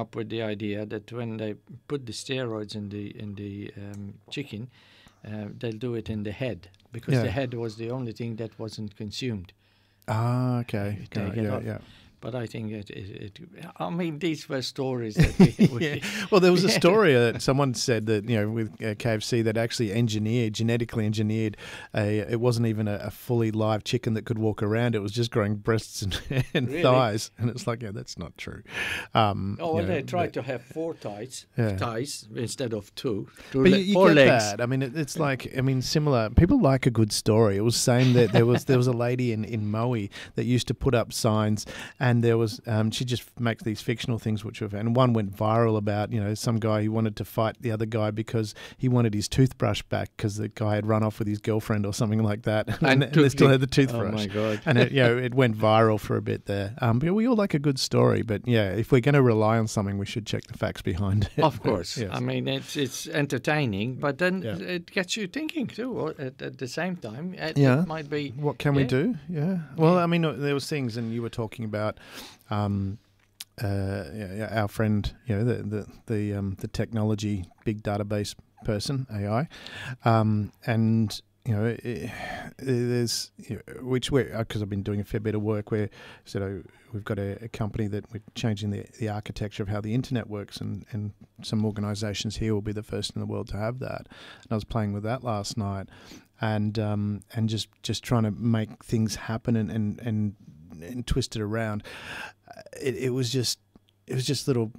up with the idea that when they put the steroids in the chicken, they'll do it in the head, because the head was the only thing that wasn't consumed. Ah, okay. Take it off. Yeah. But I think I mean, these were stories that we Well, there was a story that someone said that, with KFC, that actually genetically engineered it wasn't even a fully live chicken that could walk around. It was just growing breasts and Really? thighs. And it's like, that's not true. They tried to have 4 thighs instead of 2. But you four get legs. that. I mean, it's like, similar. People like a good story. It was saying that there was a lady in Maui that used to put up signs, and there was she just makes these fictional things and one went viral about some guy who wanted to fight the other guy because he wanted his toothbrush back because the guy had run off with his girlfriend or something like that, and they still had the toothbrush. Oh my God! And it went viral for a bit there. But we all like a good story, but if we're going to rely on something, we should check the facts behind it. Of course, Yes. I mean it's entertaining, but then it gets you thinking too. At the same time, it might be what can we do? Yeah. Well, I mean, there was things, and you were talking about. Our friend, the technology big database person, AI, and there's which because I've been doing a fair bit of work where we've got a company that we're changing the architecture of how the internet works, and some organisations here will be the first in the world to have that. And I was playing with that last night, and just trying to make things happen and twist it around. It was just little.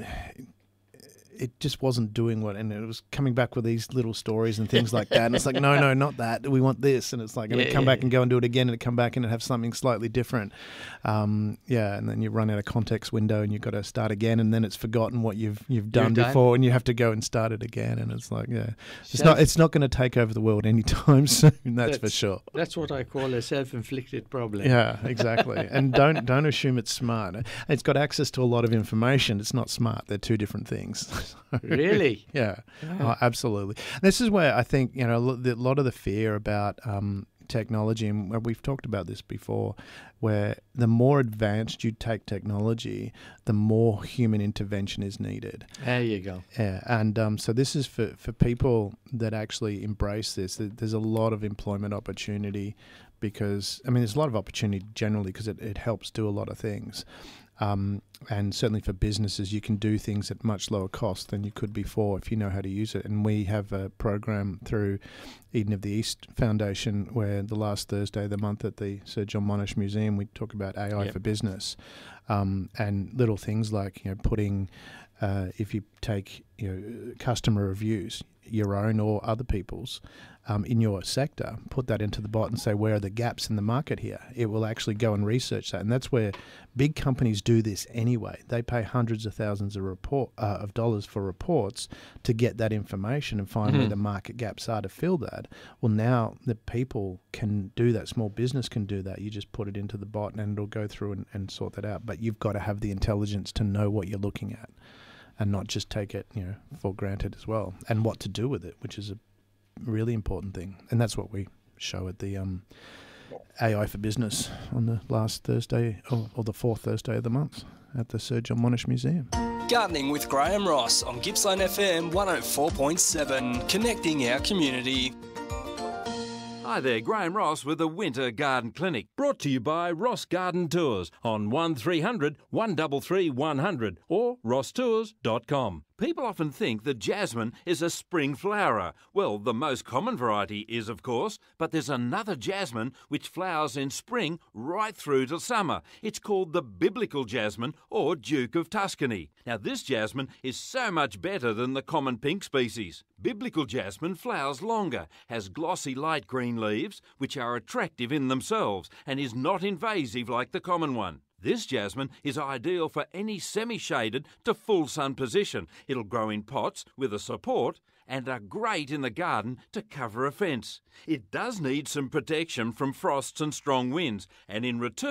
It just wasn't doing and it was coming back with these little stories and things like that. And it's like, no, not that. We want this. And it's like, and it'd come back and go and do it again, and it'd come back and it'd have something slightly different. And then you run out of context window and you've got to start again, and then it's forgotten what you've done before, and you have to go and start it again. And it's like, it's not going to take over the world anytime soon. That's for sure. That's what I call a self-inflicted problem. Yeah, exactly. And don't assume it's smart. It's got access to a lot of information. It's not smart. They're two different things. Really? Yeah. Oh, absolutely. This is where I think, a lot of the fear about technology, and we've talked about this before, where the more advanced you take technology, the more human intervention is needed. There you go. Yeah. And so this is for people that actually embrace this. There's a lot of employment opportunity because, there's a lot of opportunity generally because it helps do a lot of things. And certainly for businesses, you can do things at much lower cost than you could before if you know how to use it. And we have a program through Eden of the East Foundation where the last Thursday of the month at the Sir John Monash Museum, we talk about AI for business, and little things like putting, if you take customer reviews, your own or other people's, in your sector, put that into the bot and say, where are the gaps in the market here? It will actually go and research that. And that's where big companies do this anyway. They pay hundreds of thousands of dollars for reports to get that information and find where the market gaps are to fill that. Well, now the people can do that. Small business can do that. You just put it into the bot and it'll go through and sort that out. But you've got to have the intelligence to know what you're looking at and not just take it, for granted as well, and what to do with it, which is a really important thing. And that's what we show at the AI for Business on the last Thursday or the fourth Thursday of the month at the Sir John Monash Museum. Gardening with Graham Ross on Gippsland FM 104.7, connecting our community. Hi there, Graham Ross with the Winter Garden Clinic, brought to you by Ross Garden Tours on 1300 133 100 or rosstours.com. People often think that jasmine is a spring flower. Well, the most common variety is, of course, but there's another jasmine which flowers in spring right through to summer. It's called the biblical jasmine or Duke of Tuscany. Now, this jasmine is so much better than the common pink species. Biblical jasmine flowers longer, has glossy light green leaves, which are attractive in themselves, and is not invasive like the common one. This jasmine is ideal for any semi-shaded to full sun position. It'll grow in pots with a support and are great in the garden to cover a fence. It does need some protection from frosts and strong winds, and in return,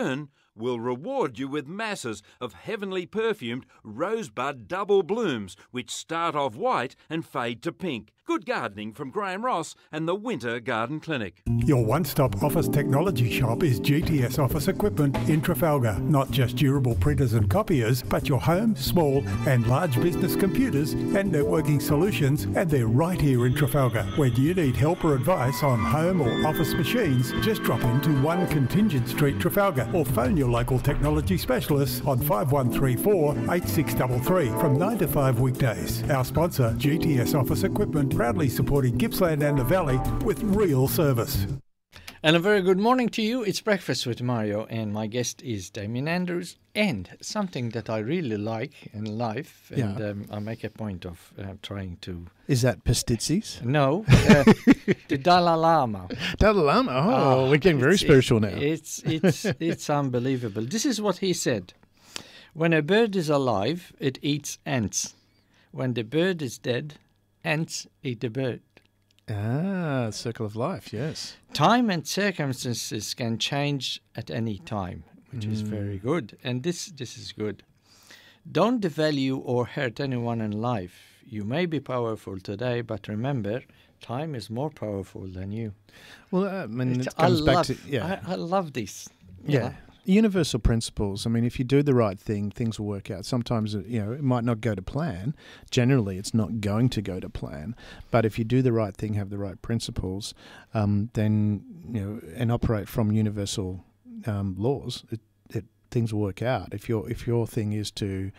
will reward you with masses of heavenly perfumed rosebud double blooms, which start off white and fade to pink. Good gardening from Graham Ross and the Winter Garden Clinic. Your one-stop office technology shop is GTS Office Equipment in Trafalgar. Not just durable printers and copiers, but your home, small and large business computers and networking solutions, and they're right here in Trafalgar. When you need help or advice on home or office machines, just drop into 1 Contingent Street, Trafalgar, or phone your local technology specialists on 5134 8633 from 9 to 5 weekdays. Our sponsor, GTS Office Equipment, proudly supporting Gippsland and the Valley with real service. And a very good morning to you. It's Breakfast with Mario, and my guest is Damien Andrews. And something that I really like in life, and I make a point of trying to... Is that pastizzis? No, the Dalai Lama. Dalai Lama? Oh, we're getting very spiritual now. It's unbelievable. This is what he said. When a bird is alive, it eats ants. When the bird is dead, ants eat the bird. Ah, circle of life, yes. Time and circumstances can change at any time, which is very good. And this is good. Don't devalue or hurt anyone in life. You may be powerful today, but remember, time is more powerful than you. Well, I mean, it comes back to... Yeah. I love this. Yeah. Universal principles. I mean, if you do the right thing, things will work out. Sometimes, it might not go to plan. Generally, it's not going to go to plan. But if you do the right thing, have the right principles, then, and operate from universal laws, things will work out. If your thing is to,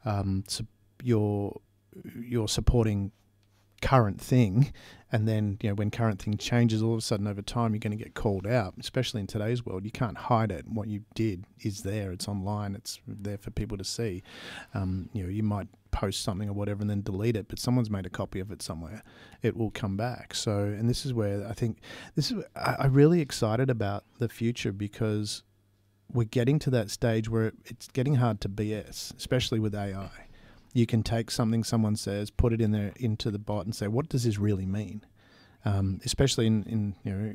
you're supporting current thing, and then when current thing changes, all of a sudden over time you're going to get called out, especially in today's world. You can't hide it. What you did is there. It's online. It's there for people to see. You might post something or whatever and then delete it, but someone's made a copy of it somewhere. It will come back. So, and this is where I think I'm really excited about the future, because we're getting to that stage where it's getting hard to BS, especially with AI. You can take something someone says, put it into the bot, and say, "What does this really mean?" Especially in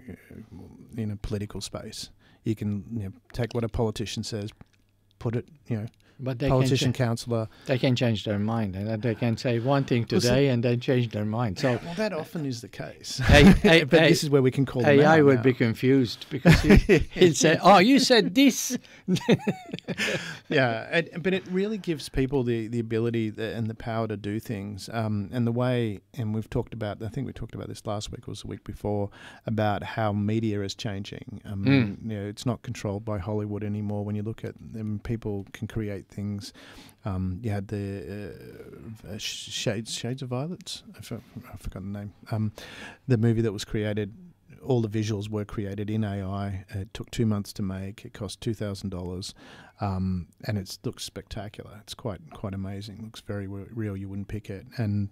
a political space, you can take what a politician says, put it But councillor. They can change their mind, and they can say one thing today and then change their mind. So that often is the case. But this is where we can call them AI out would now. be confused, because he'd say, "Oh, you said this." Yeah, but it really gives people the ability and the power to do things. And the way, and we've talked about, I think we talked about this last week or the week before, about how media is changing. It's not controlled by Hollywood anymore. When you look at them, people can create things. You had the Shades of Violets. I forgot the name. The movie that was created. All the visuals were created in AI. It took 2 months to make. It cost $2,000, and it looks spectacular. It's quite amazing. It looks very real. You wouldn't pick it, and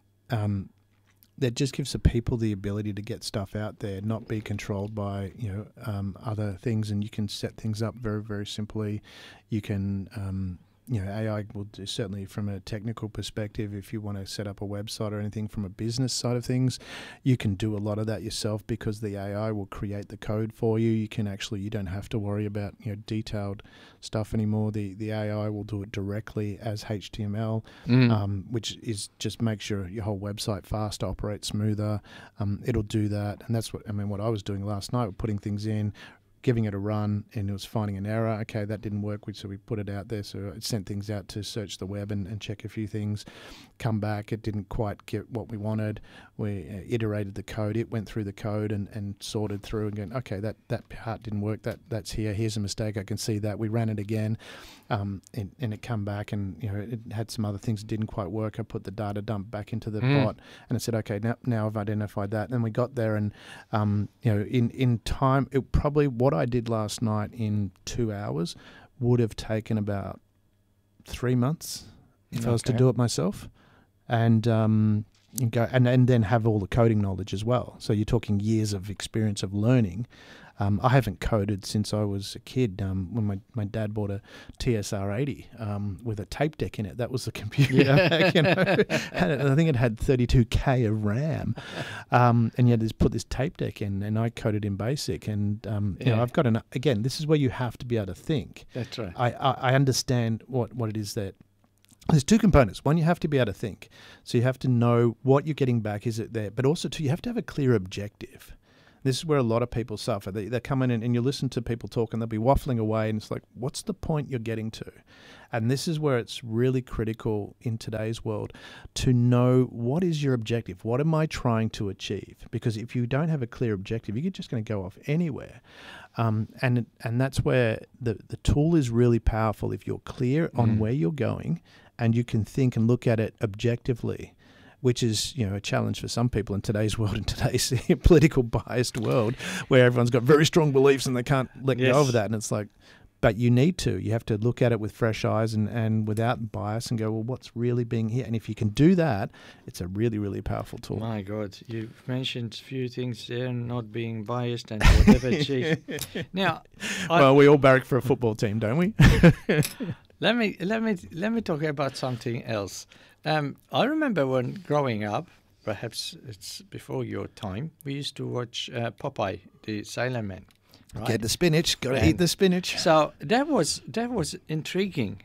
that just gives the people the ability to get stuff out there, not be controlled by other things, and you can set things up very, very simply. You can. AI will do, certainly from a technical perspective, if you want to set up a website or anything from a business side of things, you can do a lot of that yourself, because the AI will create the code for you. You don't have to worry about detailed stuff anymore. The AI will do it directly as HTML, which is just make sure your whole website fast, operates smoother. It'll do that, and that's what I was doing last night, putting things in, giving it a run, and it was finding an error. Okay, that didn't work, so we put it out there. So it sent things out to search the web and check a few things, come back. It didn't quite get what we wanted. We iterated the code. It went through the code and sorted through and going, okay, that part didn't work. That's here. Here's a mistake. I can see that. We ran it again, and it come back, and it had some other things that didn't quite work. I put the data dump back into the bot, and it said, okay, now I've identified that. And we got there, and in time, it probably what I did last night in 2 hours would have taken about 3 months if I was to do it myself, and go and then have all the coding knowledge as well. So you're talking years of experience of learning. I haven't coded since I was a kid. When my dad bought a TSR-80 with a tape deck in it, that was the computer. You know? I think it had 32K of RAM, and you had to put this tape deck in, and I coded in BASIC. And you know, I've got again, this is where you have to be able to think. That's right. I understand what it is that. There's two components. One, you have to be able to think. So you have to know what you're getting back, is it there? But also, two, you have to have a clear objective. This is where a lot of people suffer. They come in and you listen to people talk and they'll be waffling away and it's like, what's the point you're getting to? And this is where it's really critical in today's world to know what is your objective? What am I trying to achieve? Because if you don't have a clear objective, you're just going to go off anywhere. And that's where the tool is really powerful if you're clear on where you're going and you can think and look at it objectively, which is, you know, a challenge for some people in today's world, in today's political biased world, where everyone's got very strong beliefs and they can't let go of that. And it's like, but you need to. You have to look at it with fresh eyes and without bias and go, well, what's really being here? And if you can do that, it's a really, really powerful tool. My God, you've mentioned a few things there, not being biased and whatever. Now, well, we all barrack for a football team, don't we? Let me talk about something else. I remember when growing up, perhaps it's before your time, we used to watch Popeye, the Sailor Man. Right? Get the spinach, got to eat the spinach. So that was intriguing.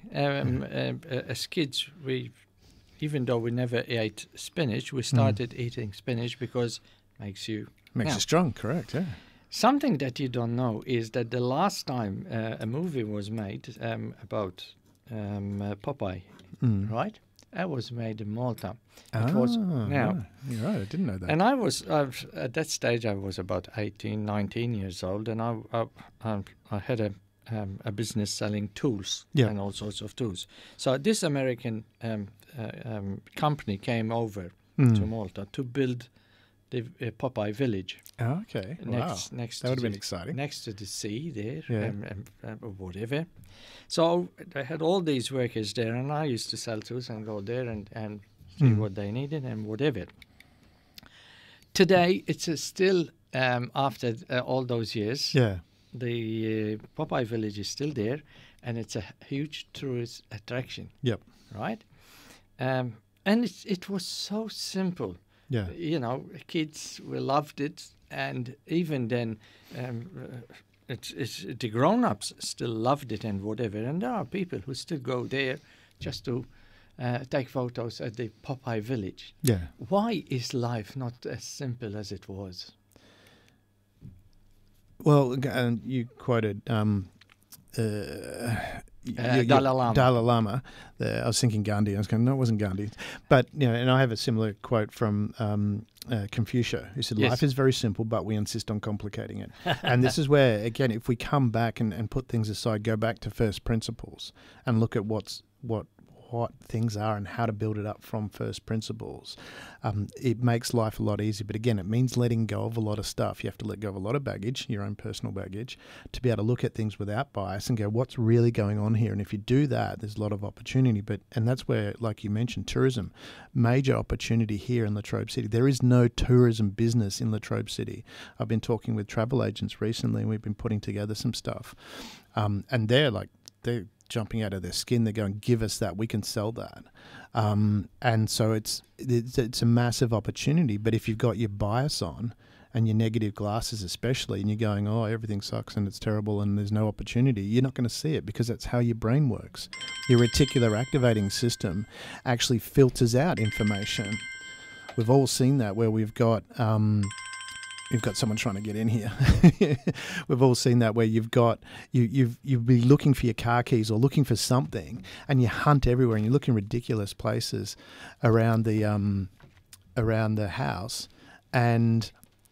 As kids, even though we never ate spinach, we started eating spinach because it makes you strong. Correct. Yeah. Something that you don't know is that the last time a movie was made about Popeye, right? That was made in Malta. It was now. You're right. I didn't know that. And I was at that stage. I was about 18, 19 years old, and I had a business selling tools and all sorts of tools. So this American company came over to Malta to build the Popeye village. Oh, okay. Next that would have been exciting. Next to the sea there, whatever. So they had all these workers there, and I used to sell tools and go there and see what they needed and whatever. Today, it's still, after all those years, the Popeye village is still there, and it's a huge tourist attraction. Yep. Right? And it was so simple. Yeah. You know, kids loved it, and even then, it's the grown-ups still loved it and whatever. And there are people who still go there just to take photos at the Popeye village. Yeah. Why is life not as simple as it was? Well, you quoted Dalai Lama. Dalai Lama. I was thinking Gandhi. I was going, no, it wasn't Gandhi. But, you know, and I have a similar quote from Confucius, who said, life is very simple, but we insist on complicating it. And this is where, again, if we come back and put things aside, go back to first principles and look at what things are and how to build it up from first principles, it makes life a lot easier. But again, it means letting go of a lot of stuff. You have to let go of a lot of baggage, your own personal baggage, to be able to look at things without bias and go, what's really going on here? And if you do that, there's a lot of opportunity. And that's where, like you mentioned, tourism, major opportunity here in Latrobe City. There is no tourism business in Latrobe City. I've been talking with travel agents recently, and we've been putting together some stuff. And they're jumping out of their skin. They're going, give us that, we can sell that. And so it's a massive opportunity. But if you've got your bias on and your negative glasses especially, and you're going, oh, everything sucks and it's terrible and there's no opportunity, you're not going to see it, because that's how your brain works. Your reticular activating system actually filters out information. We've all seen that, where we've got someone trying to get in here. We've all seen that, where you've be looking for your car keys or looking for something, and you hunt everywhere and you look in ridiculous places around the house, and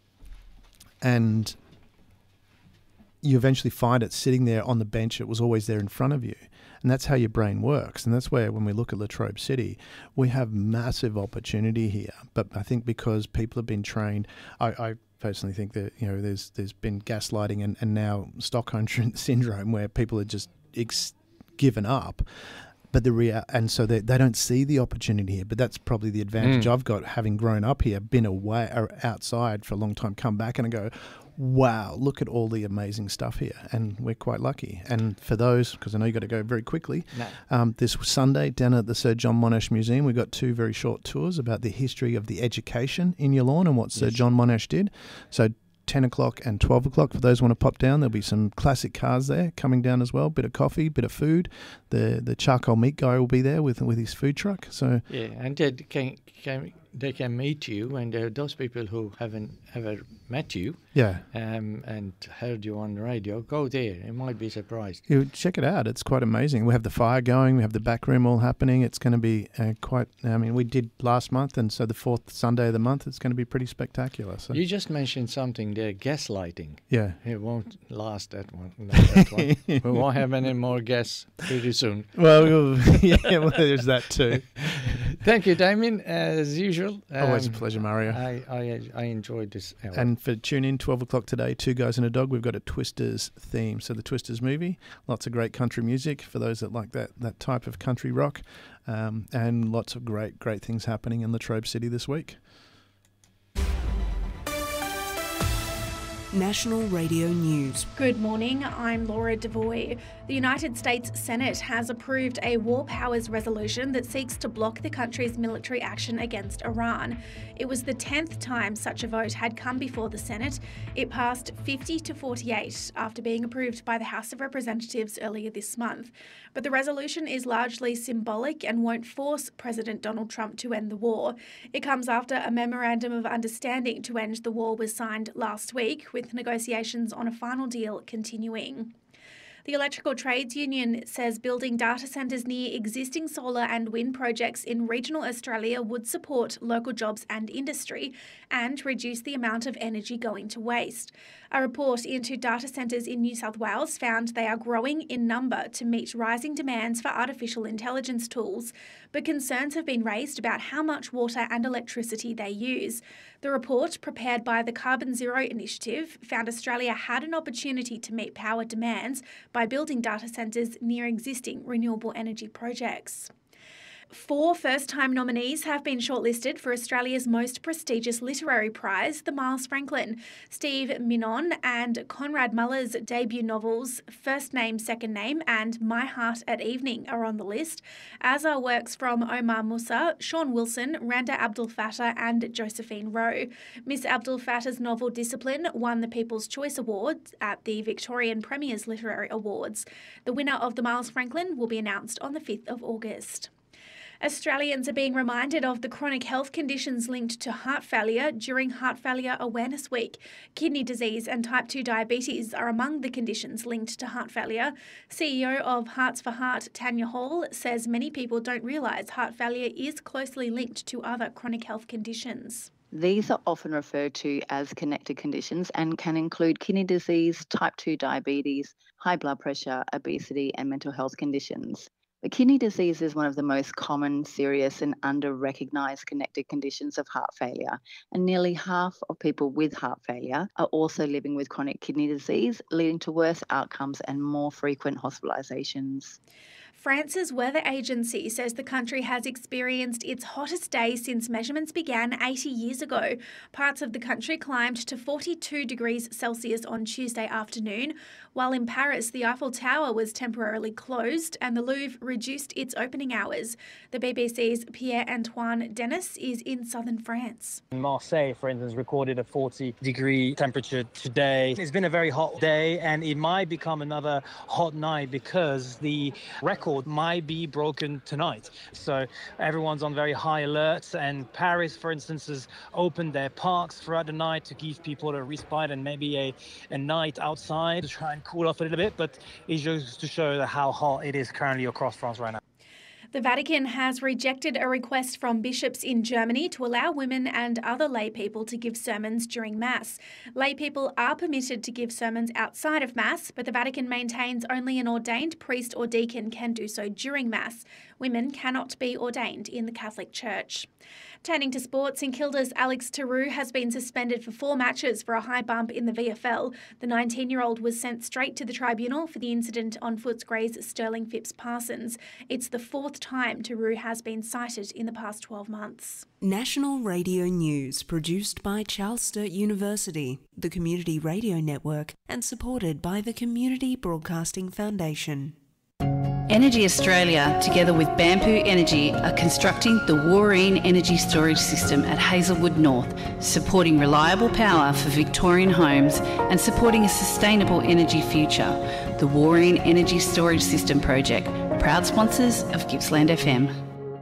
you eventually find it sitting there on the bench. It was always there in front of you. And that's how your brain works. And that's where, when we look at Latrobe City, we have massive opportunity here. But I think because people have been trained, I personally think that, you know, there's been gaslighting and now Stockholm syndrome, where people are just given up. But and so they don't see the opportunity here. But that's probably the advantage I've got, having grown up here, been away or outside for a long time, come back and I go, wow, look at all the amazing stuff here. And we're quite lucky. And for those, because I know you've got to go very quickly, this Sunday down at the Sir John Monash Museum, we've got 2 very short tours about the history of the education in Yallourn and what Sir John Monash did. So 10 o'clock and 12 o'clock for those who want to pop down. There'll be some classic cars there coming down as well, bit of coffee, bit of food. The charcoal meat guy will be there with his food truck. So yeah, and they can meet you, and there are those people who haven't ever met you and heard you on the radio. Go there. You might be surprised. You check it out. It's quite amazing. We have the fire going. We have the back room all happening. It's going to be we did last month, and so the 4th Sunday of the month, it's going to be pretty spectacular. So you just mentioned something there, gaslighting. Yeah. It won't last that one. That one. We won't have any more guests pretty soon. Well, there's that too. Thank you, Damien, as usual. Always a pleasure, Mario. I enjoyed this hour. And for tune in 12 o'clock today, 2 Guys and a Dog, we've got a Twisters theme. So the Twisters movie, lots of great country music for those that like that type of country rock, and lots of great things happening in Latrobe City this week. National Radio News. Good morning, I'm Laura Devoy. The United States Senate has approved a war powers resolution that seeks to block the country's military action against Iran. It was the 10th time such a vote had come before the Senate. It passed 50-48 after being approved by the House of Representatives earlier this month. But the resolution is largely symbolic and won't force President Donald Trump to end the war. It comes after a memorandum of understanding to end the war was signed last week, with negotiations on a final deal continuing. The Electrical Trades Union says building data centres near existing solar and wind projects in regional Australia would support local jobs and industry and reduce the amount of energy going to waste. A report into data centres in New South Wales found they are growing in number to meet rising demands for artificial intelligence tools, but concerns have been raised about how much water and electricity they use. The report, prepared by the Carbon Zero Initiative, found Australia had an opportunity to meet power demands by building data centres near existing renewable energy projects. 4 first-time nominees have been shortlisted for Australia's most prestigious literary prize, the Miles Franklin. Steve Minon and Conrad Muller's debut novels, First Name, Second Name and My Heart at Evening are on the list, as are works from Omar Musa, Sean Wilson, Randa Abdul Fattah and Josephine Rowe. Miss Abdul Fattah's novel Discipline won the People's Choice Award at the Victorian Premier's Literary Awards. The winner of the Miles Franklin will be announced on the 5th of August. Australians are being reminded of the chronic health conditions linked to heart failure during Heart Failure Awareness Week. Kidney disease and type 2 diabetes are among the conditions linked to heart failure. CEO of Hearts for Heart, Tanya Hall, says many people don't realise heart failure is closely linked to other chronic health conditions. These are often referred to as connected conditions and can include kidney disease, type 2 diabetes, high blood pressure, obesity and mental health conditions. But kidney disease is one of the most common, serious and under-recognised connected conditions of heart failure, and nearly half of people with heart failure are also living with chronic kidney disease, leading to worse outcomes and more frequent hospitalisations. France's weather agency says the country has experienced its hottest day since measurements began 80 years ago. Parts of the country climbed to 42 degrees Celsius on Tuesday afternoon, while in Paris the Eiffel Tower was temporarily closed and the Louvre reduced its opening hours. The BBC's Pierre-Antoine Denis is in southern France. Marseille, for instance, recorded a 40-degree temperature today. It's been a very hot day and it might become another hot night because the record might be broken tonight. So everyone's on very high alert, and Paris, for instance, has opened their parks throughout the night to give people a respite and maybe a night outside to try and cool off a little bit, but it's just to show how hot it is currently across France right now. The Vatican has rejected a request from bishops in Germany to allow women and other lay people to give sermons during Mass. Lay people are permitted to give sermons outside of Mass, but the Vatican maintains only an ordained priest or deacon can do so during Mass. Women cannot be ordained in the Catholic Church. Turning to sports, St Kilda's Alex Tarou has been suspended for 4 matches for a high bump in the VFL. The 19-year-old was sent straight to the tribunal for the incident on Footscray's Sterling Phipps Parsons. It's the 4th time Tarou has been cited in the past 12 months. National Radio News, produced by Charles Sturt University, the Community Radio Network, and supported by the Community Broadcasting Foundation. Energy Australia, together with Bamboo Energy, are constructing the Wooreen Energy Storage System at Hazelwood North, supporting reliable power for Victorian homes and supporting a sustainable energy future. The Wooreen Energy Storage System project, proud sponsors of Gippsland FM.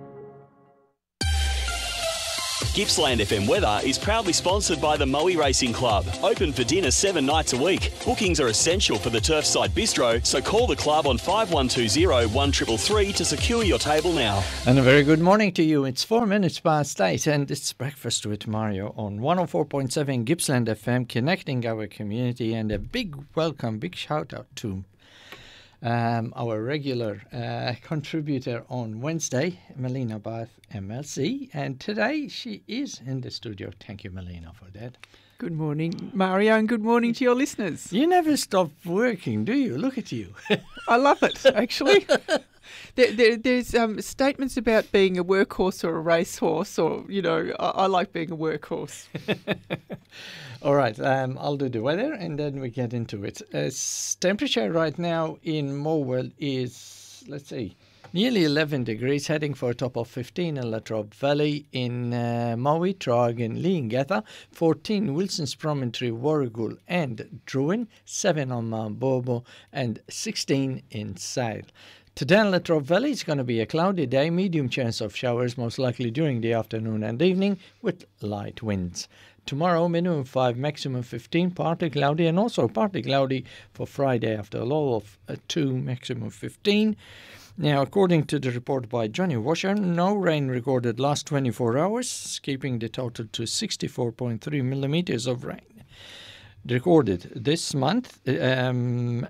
Gippsland FM Weather is proudly sponsored by the Moe Racing Club. Open for dinner 7 nights a week. Bookings are essential for the Turfside Bistro, so call the club on 5120 1333 to secure your table now. And a very good morning to you. It's 4 minutes past 8 and it's Breakfast with Mario on 104.7 Gippsland FM, connecting our community, and a big welcome, big shout out to our regular contributor on Wednesday, Melina Bath, MLC, and today she is in the studio. Thank you, Melina, for that. Good morning, Mario, and good morning to your listeners. You never stop working, do you? Look at you. I love it, actually. There's statements about being a workhorse or a racehorse, or, you know, I like being a workhorse. All right, I'll do the weather and then we get into it. Temperature right now in Morwell is, let's see, nearly 11 degrees, heading for a top of 15 in Latrobe Valley, in Maui, Tragan, Leongatha, 14 Wilson's Promontory, Warragul and Druin, 7 on Mount Bobo and 16 in Sale. Today in Latrobe Valley is going to be a cloudy day, medium chance of showers, most likely during the afternoon and evening with light winds. Tomorrow, minimum 5, maximum 15, partly cloudy, and also partly cloudy for Friday after a low of 2, maximum 15. Now, according to the report by Johnny Washer, no rain recorded last 24 hours, keeping the total to 64.3 millimetres of rain recorded this month, and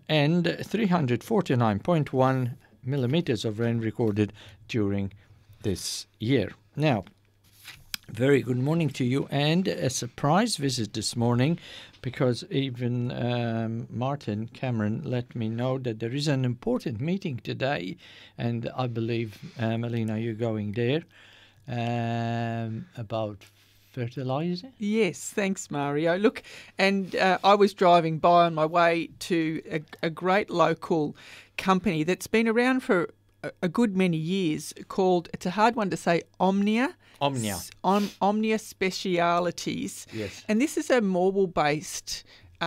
349.1 millimetres of rain recorded during this year. Now, very good morning to you, and a surprise visit this morning, because even Martin Cameron let me know that there is an important meeting today, and I believe, Melina, you're going there, about fertilizer? Yes, thanks, Mario. Look, and I was driving by on my way to a great local company that's been around for a good many years, called, it's a hard one to say, Omnia Specialities. Yes. And this is a Morwell-based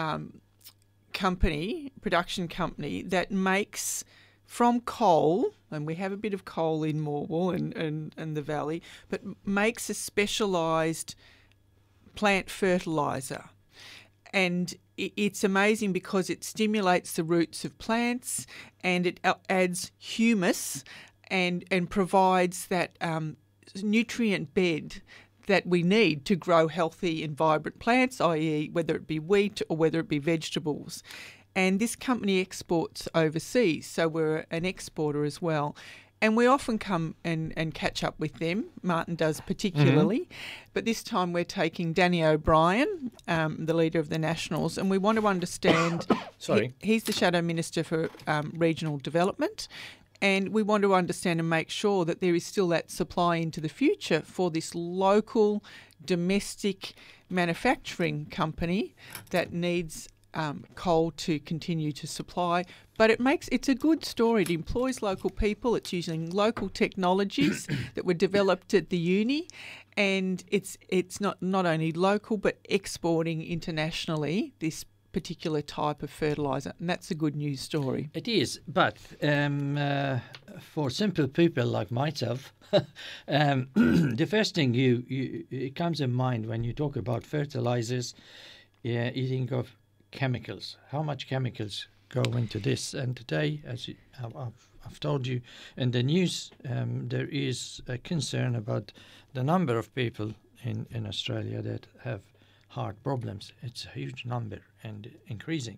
production company that makes from coal, and we have a bit of coal in Morwell and the valley, but makes a specialised plant fertiliser. And it's amazing because it stimulates the roots of plants, and it adds humus and provides that nutrient bed that we need to grow healthy and vibrant plants, i.e. whether it be wheat or whether it be vegetables. And this company exports overseas, so we're an exporter as well. And we often come and catch up with them. Martin does particularly. Mm-hmm. But this time we're taking Danny O'Brien, the leader of the Nationals, and we want to understand... Sorry. He's the Shadow Minister for Regional Development. And we want to understand and make sure that there is still that supply into the future for this local domestic manufacturing company that needs coal to continue to supply. But it's a good story. It employs local people. It's using local technologies that were developed at the uni. And it's not only local but exporting internationally this particular type of fertiliser, and that's a good news story. It is, but for simple people like myself, the first thing it comes in mind when you talk about fertilisers, you think of chemicals. How much chemicals go into this? And today, as I've told you in the news, there is a concern about the number of people in Australia that have heart problems. It's a huge number and increasing.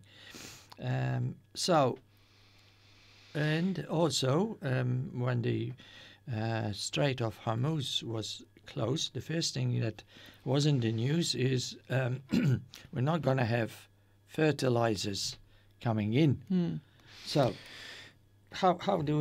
And also when the Strait of Hormuz was closed, the first thing that was in the news is we're not going to have fertilizers coming in. So how do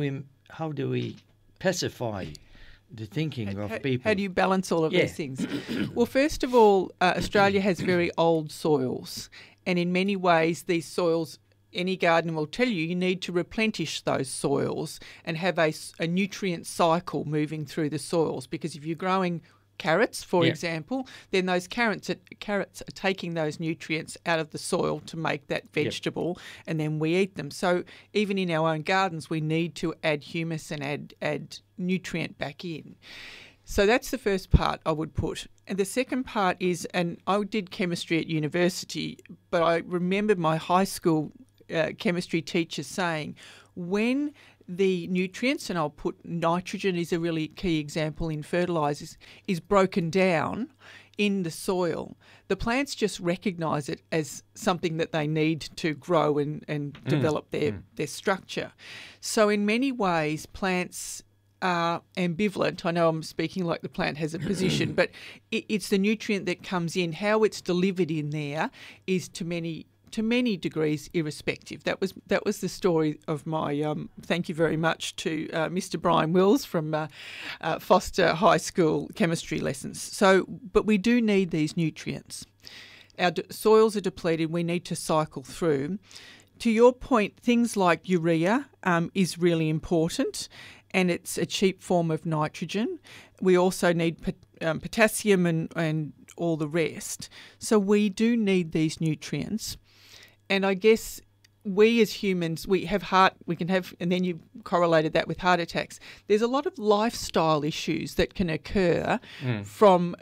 we pacify the thinking of people? How do you balance all of these things? Well, first of all, Australia has very old soils, and in many ways these soils, any gardener will tell you, you need to replenish those soils and have a nutrient cycle moving through the soils, because if you're growing carrots, for example, then those carrots are taking those nutrients out of the soil to make that vegetable, and then we eat them. So even in our own gardens, we need to add humus and add nutrient back in. So that's the first part I would put. And the second part is, and I did chemistry at university, but I remember my high school chemistry teacher saying, when the nutrients, and I'll put nitrogen is a really key example in fertilisers, is broken down in the soil, the plants just recognise it as something that they need to grow and develop their structure. So in many ways, plants are ambivalent. I know I'm speaking like the plant has a position, but it's the nutrient that comes in. How it's delivered in there is to many degrees irrespective. That was the story of my thank you very much to Mr. Brian Wills from Foster High School chemistry lessons. So, but we do need these nutrients. Our soils are depleted. We need to cycle through. To your point, things like urea is really important, and it's a cheap form of nitrogen. We also need potassium and all the rest. So we do need these nutrients. And I guess we as humans, we can have, and then you correlated that with heart attacks. There's a lot of lifestyle issues that can occur from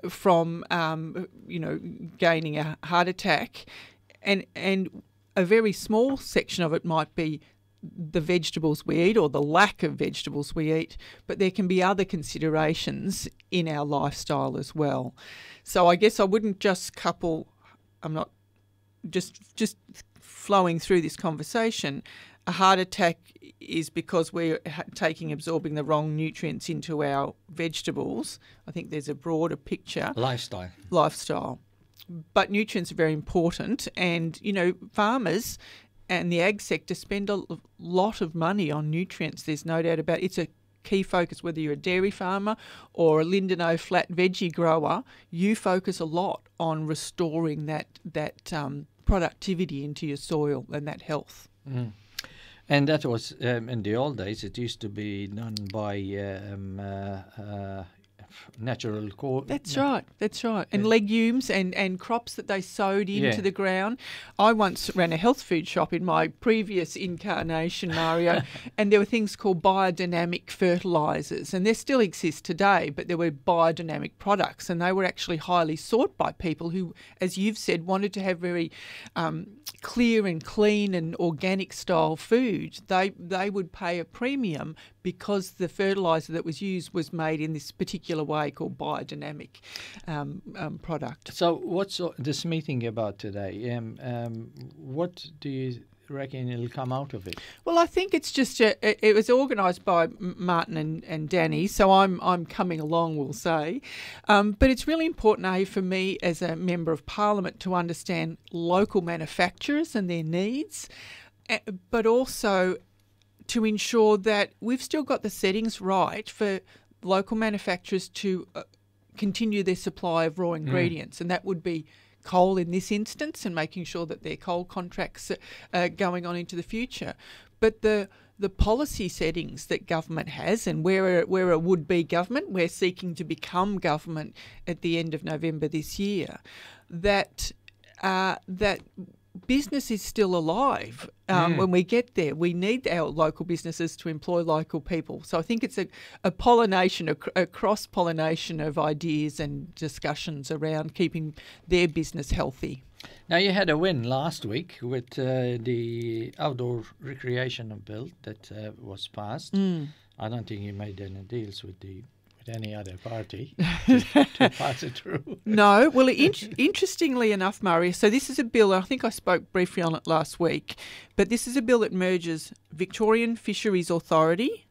gaining a heart attack, and a very small section of it might be the vegetables we eat or the lack of vegetables we eat, but there can be other considerations in our lifestyle as well. So I guess I wouldn't just couple, I'm not just flowing through this conversation, a heart attack is because we're absorbing the wrong nutrients into our vegetables. I think there's a broader picture. Lifestyle. But nutrients are very important, and, farmers and the ag sector spend a lot of money on nutrients. There's no doubt about it. It's a key focus, whether you're a dairy farmer or a Lindeno flat veggie grower, you focus a lot on restoring that productivity into your soil and that health. And that was, in the old days, it used to be done by natural corn. That's right. And legumes and crops that they sowed into the ground. I once ran a health food shop in my previous incarnation, Mario, and there were things called biodynamic fertilisers, and they still exist today, but there were biodynamic products, and they were actually highly sought by people who, as you've said, wanted to have very clear and clean and organic style food. They would pay a premium because the fertiliser that was used was made in this particular way called biodynamic product. So what's this meeting about today? What do you reckon it'll come out of it? Well, I think it's just it was organised by Martin and Danny, so I'm coming along, we'll say. But it's really important, for me as a Member of Parliament to understand local manufacturers and their needs, but also to ensure that we've still got the settings right for local manufacturers to continue their supply of raw ingredients, and that would be coal in this instance, and making sure that their coal contracts are going on into the future. But the policy settings that government has, and we're a would-be government, we're seeking to become government at the end of November this year, that business is still alive when we get there. We need our local businesses to employ local people. So I think it's a pollination, a cross-pollination of ideas and discussions around keeping their business healthy. Now, you had a win last week with the outdoor recreational bill that was passed. I don't think you made any deals with any other party to pass it through. No. Well, interestingly enough, Mario, so this is a bill, I think I spoke briefly on it last week, but this is a bill that merges Victorian Fisheries Authority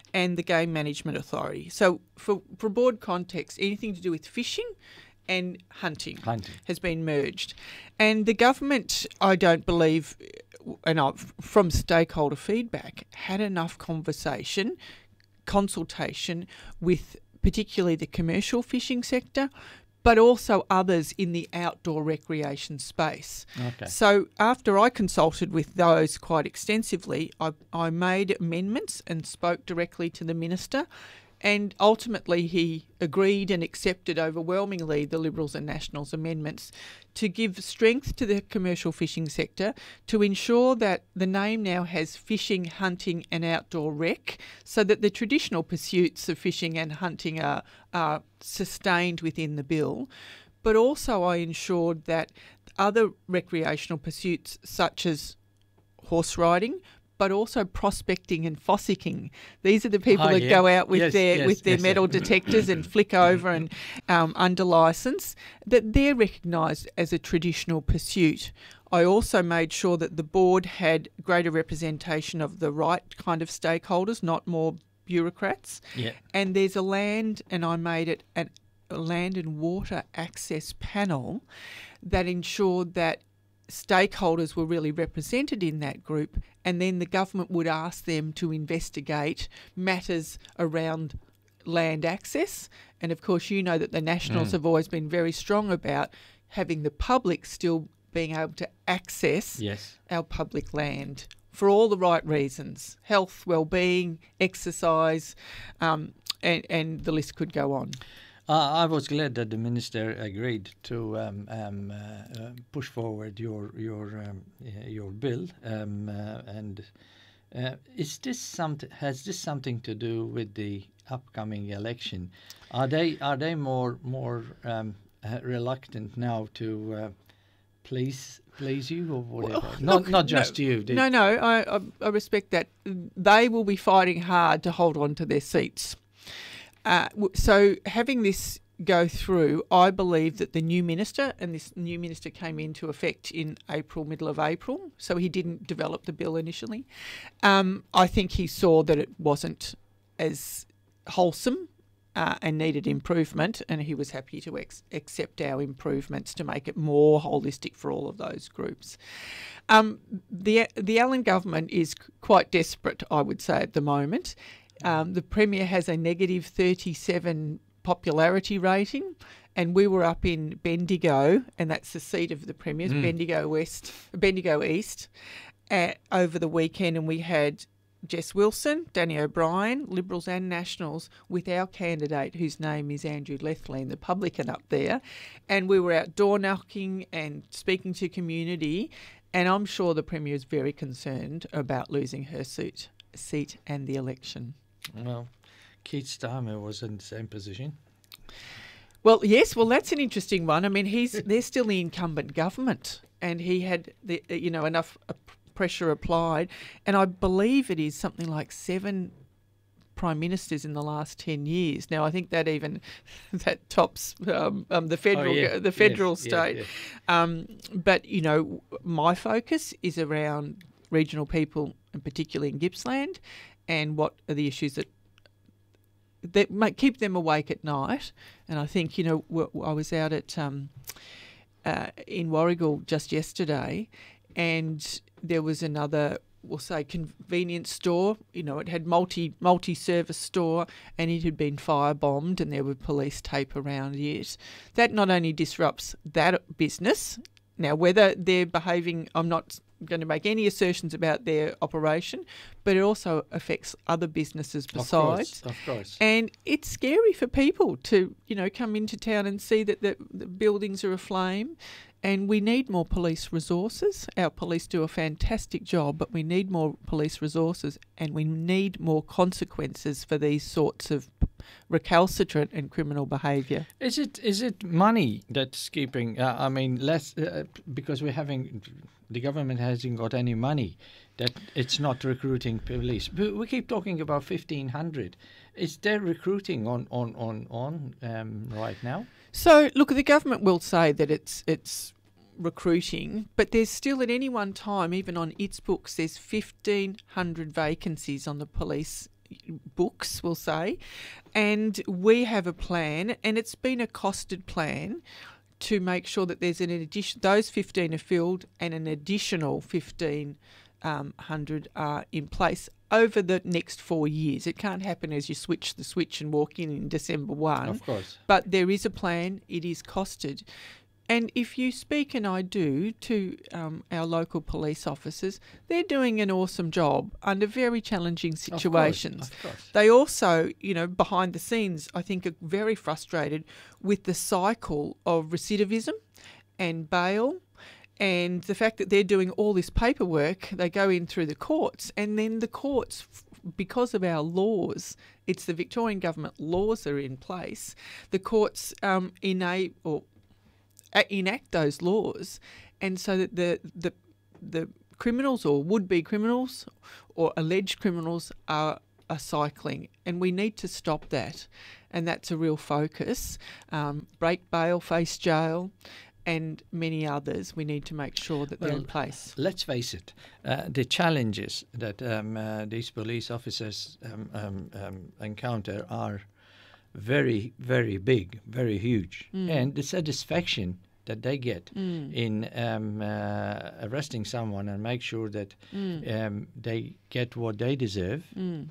and the Game Management Authority. So for broad context, anything to do with fishing and hunting has been merged. And the government, I don't believe, and from stakeholder feedback, had enough consultation with particularly the commercial fishing sector, but also others in the outdoor recreation space. Okay. So after I consulted with those quite extensively, I made amendments and spoke directly to the Minister, and ultimately he agreed and accepted overwhelmingly the Liberals and Nationals amendments to give strength to the commercial fishing sector, to ensure that the name now has fishing, hunting and outdoor rec, so that the traditional pursuits of fishing and hunting are sustained within the bill. But also I ensured that other recreational pursuits such as horse riding, but also prospecting and fossicking. These are the people that go out with their metal detectors and flick over and under licence, that they're recognised as a traditional pursuit. I also made sure that the board had greater representation of the right kind of stakeholders, not more bureaucrats. Yeah. And there's a land, and I made it a land and water access panel that ensured that stakeholders were really represented in that group, and then the government would ask them to investigate matters around land access. And of course, you know that the Nationals have always been very strong about having the public still being able to access our public land for all the right reasons: health, well-being, exercise, and the list could go on. I was glad that the minister agreed to push forward your bill. Is this something? Has this something to do with the upcoming election? Are they more reluctant now to please you or whatever? Well, not just you. No. I respect that. They will be fighting hard to hold on to their seats. So having this go through, I believe that the new minister, and this new minister came into effect in middle of April, so he didn't develop the bill initially. I think he saw that it wasn't as wholesome and needed improvement, and he was happy to accept our improvements to make it more holistic for all of those groups. The Allen government is quite desperate, I would say, at the moment. The Premier has a negative 37 popularity rating, and we were up in Bendigo, and that's the seat of the Premier's, Bendigo East, over the weekend, and we had Jess Wilson, Danny O'Brien, Liberals and Nationals, with our candidate whose name is Andrew Lethlean, the publican, up there, and we were out door knocking and speaking to community, and I'm sure the Premier is very concerned about losing her seat and the election. Well, Keith Starmer was in the same position. Well, yes. Well, that's an interesting one. I mean, they're still the incumbent government, and he had enough pressure applied, and I believe it is something like 7 prime ministers in the last 10 years. Now, I think that tops the federal state. Yes. But my focus is around regional people, and particularly in Gippsland, and what are the issues that might keep them awake at night. And I think, I was out at in Warragul just yesterday, and there was another, we'll say, convenience store. It had multi-service store, and it had been firebombed, and there were police tape around it. That not only disrupts that business. Now, whether they're behaving, I'm not going to make any assertions about their operation, but it also affects other businesses besides. Of course. And it's scary for people to, come into town and see that the buildings are aflame. And we need more police resources. Our police do a fantastic job, but we need more police resources, and we need more consequences for these sorts of recalcitrant and criminal behaviour. Is it money that's keeping? Less because the government hasn't got any money. That it's not recruiting police. We keep talking about 1,500. Is there recruiting on right now? So, look, the government will say that it's recruiting, but there's still at any one time, even on its books, there's 1,500 vacancies on the police books, we'll say, and we have a plan, and it's been a costed plan to make sure that there's an addition. Those 15 are filled, and an additional 1,500 are in place over the next 4 years. It can't happen as you switch the switch and walk in December 1. Of course. But there is a plan. It is costed. And if you speak, and I do, to our local police officers, they're doing an awesome job under very challenging situations. Of course. They also, behind the scenes, I think are very frustrated with the cycle of recidivism and bail, and the fact that they're doing all this paperwork. They go in through the courts, and then the courts, because of our laws, it's the Victorian government laws that are in place, the courts enact those laws, and so that the criminals or would-be criminals or alleged criminals are cycling, and we need to stop that, and that's a real focus. Break bail, face jail, and many others. We need to make sure that they're in place. Let's face it, the challenges that these police officers encounter are very, very big, very huge. And the satisfaction that they get in arresting someone and make sure that they get what they deserve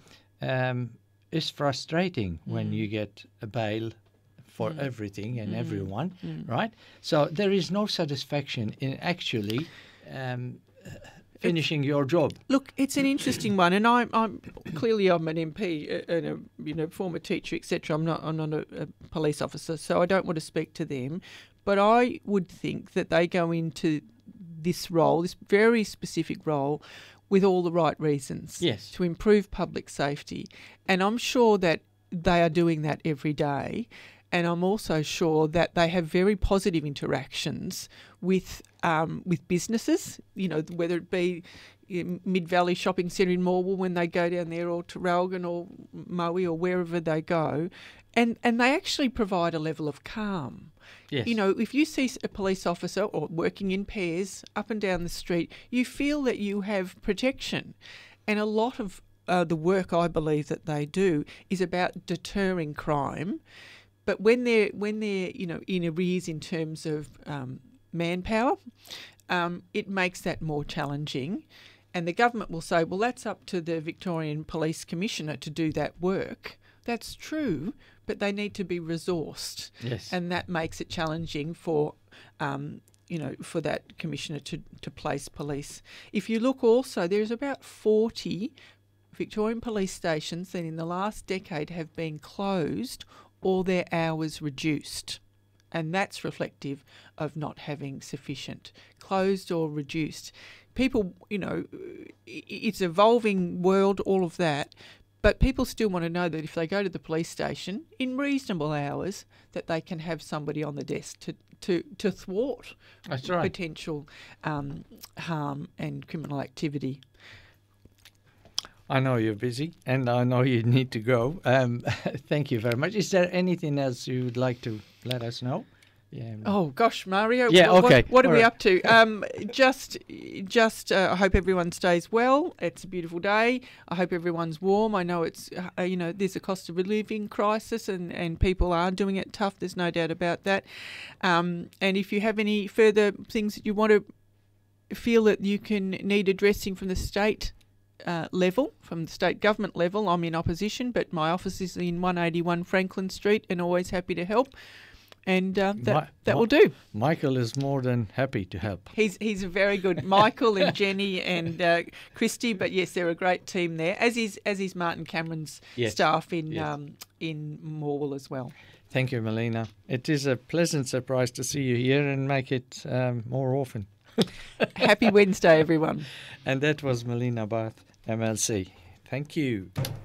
is frustrating when you get a bail for everything and everyone, right? So there is no satisfaction in actually finishing your job. Look, it's an interesting one, and I'm clearly I'm an MP and a former teacher, etc. I'm not a police officer, so I don't want to speak to them. But I would think that they go into this role, this very specific role, with all the right reasons. Yes. To improve public safety, and I'm sure that they are doing that every day. And I'm also sure that they have very positive interactions with businesses, whether it be Mid-Valley Shopping Centre in Morwell when they go down there, or Traralgon or Moe or wherever they go. And they actually provide a level of calm. Yes. If you see a police officer or working in pairs up and down the street, you feel that you have protection. And a lot of the work, I believe, that they do is about deterring crime. But when they're in arrears in terms of manpower, it makes that more challenging. And the government will say, well, that's up to the Victorian Police Commissioner to do that work. That's true, but they need to be resourced. Yes. And that makes it challenging for for that commissioner to place police. If you look also, there's about 40 Victorian police stations that in the last decade have been closed or their hours reduced. And that's reflective of not having sufficient. Closed or reduced. People, it's an evolving world, all of that, but people still want to know that if they go to the police station in reasonable hours, that they can have somebody on the desk to thwart That's right. potential harm and criminal activity. I know you're busy, and I know you need to go. Thank you very much. Is there anything else you would like to let us know? Yeah. Oh gosh, Mario. Yeah. Okay. What are All we right. up to? I hope everyone stays well. It's a beautiful day. I hope everyone's warm. I know it's there's a cost of living crisis, and people are doing it tough. There's no doubt about that. And if you have any further things that you want to feel that you can need addressing from the state level, from the state government level, I'm in opposition, but my office is in 181 Franklin Street, and always happy to help. And that will do. Michael is more than happy to help. He's very good. Michael and Jenny and Christy, but yes, they're a great team there. As is Martin Cameron's staff in Morwell as well. Thank you, Melina. It is a pleasant surprise to see you here and make it more often. Happy Wednesday, everyone. And that was Melina Barth, MLC. Thank you.